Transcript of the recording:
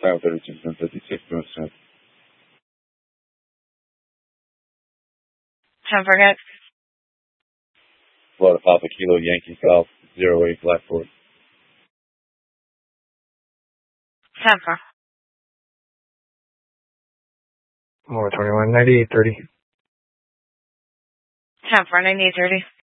Tower 3256, North Smith. 10 forget. Florida Papa Kilo Yankee South 08 Blackboard. 10 for. More 21, 9830. 10 for 9830.